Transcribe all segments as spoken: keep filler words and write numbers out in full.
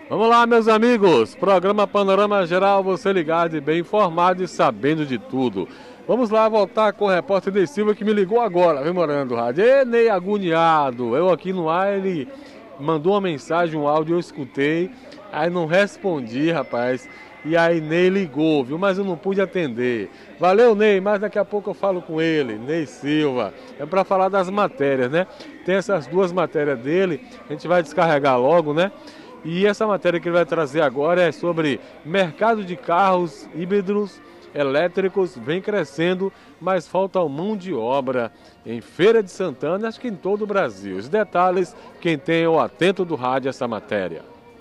Vamos lá, meus amigos. Programa Panorama Geral, você ligado e bem informado e sabendo de tudo. Vamos lá voltar com o repórter Ney Silva que me ligou agora, vem morando do rádio. Ê, Ney, agoniado. Eu aqui no ar, ele mandou uma mensagem, um áudio, eu escutei. Aí não respondi, rapaz. E aí Ney ligou, viu? Mas eu não pude atender. Valeu, Ney, mas daqui a pouco eu falo com ele, Ney Silva. É para falar das matérias, né? Tem essas duas matérias dele, a gente vai descarregar logo, né? E essa matéria que ele vai trazer agora é sobre mercado de carros híbridos elétricos vem crescendo, mas falta mão de obra em Feira de Santana, acho que em todo o Brasil. Os detalhes, quem tem o atento do rádio essa matéria.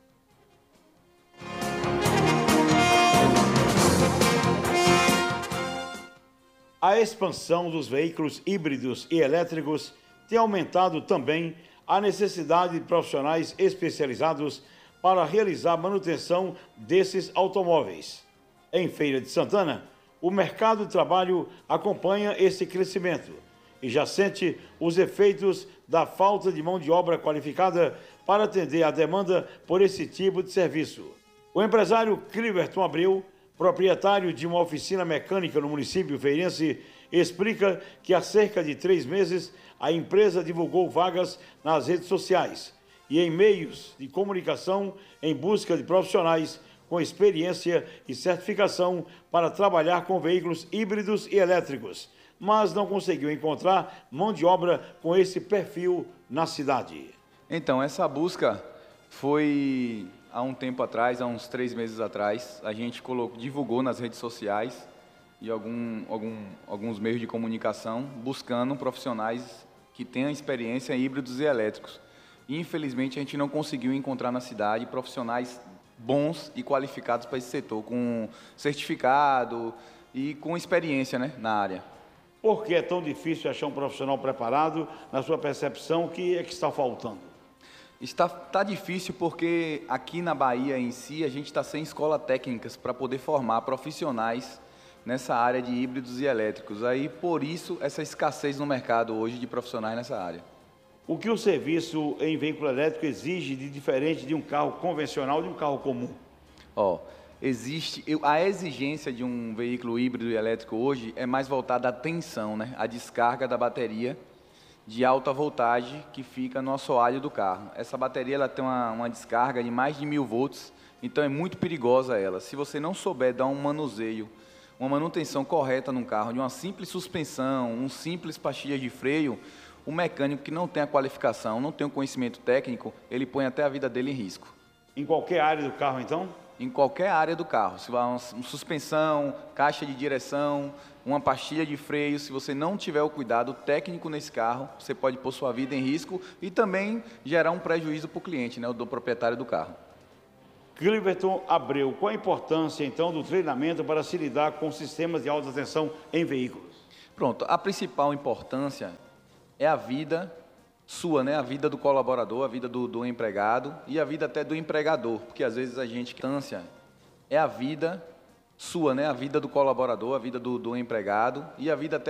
A expansão dos veículos híbridos e elétricos tem aumentado também a necessidade de profissionais especializados para realizar manutenção desses automóveis. Em Feira de Santana, o mercado de trabalho acompanha esse crescimento e já sente os efeitos da falta de mão de obra qualificada para atender a demanda por esse tipo de serviço. O empresário Cliverton Abreu, proprietário de uma oficina mecânica no município feirense, explica que há cerca de três meses a empresa divulgou vagas nas redes sociais e em meios de comunicação em busca de profissionais com experiência e certificação para trabalhar com veículos híbridos e elétricos, mas não conseguiu encontrar mão de obra com esse perfil na cidade. Então, essa busca foi há um tempo atrás, há uns três meses atrás, a gente colocou, divulgou nas redes sociais e algum, algum, alguns meios de comunicação buscando profissionais que tenham experiência em híbridos e elétricos. E, infelizmente, a gente não conseguiu encontrar na cidade profissionais bons e qualificados para esse setor, com certificado e com experiência, né, na área. Por que é tão difícil achar um profissional preparado? Na sua percepção, o que é que está faltando? Está tá difícil porque aqui na Bahia em si a gente está sem escola técnicas para poder formar profissionais nessa área de híbridos e elétricos. Aí, por isso, essa escassez no mercado hoje de profissionais nessa área. O que o serviço em veículo elétrico exige de diferente de um carro convencional, de um carro comum? Ó, existe a exigência de um veículo híbrido e elétrico hoje é mais voltada à tensão, né? A descarga da bateria de alta voltagem que fica no assoalho do carro. Essa bateria ela tem uma, uma descarga de mais de mil volts, então é muito perigosa ela. Se você não souber dar um manuseio, uma manutenção correta num carro, de uma simples suspensão, um simples pastilha de freio, o mecânico que não tem a qualificação, não tem o conhecimento técnico, ele põe até a vida dele em risco. Em qualquer área do carro, então? Em qualquer área do carro. Se vai uma suspensão, caixa de direção, uma pastilha de freio, se você não tiver o cuidado técnico nesse carro, você pode pôr sua vida em risco e também gerar um prejuízo para o cliente, né, do proprietário do carro. Cliverton Abreu, qual a importância, então, do treinamento para se lidar com sistemas de alta tensão em veículos? Pronto, a principal importância é a vida sua, né? A vida do colaborador, a vida do, do empregado e a vida até do empregador, porque às vezes a gente cansa, é a vida sua, né? A vida do colaborador, a vida do, do empregado e a vida até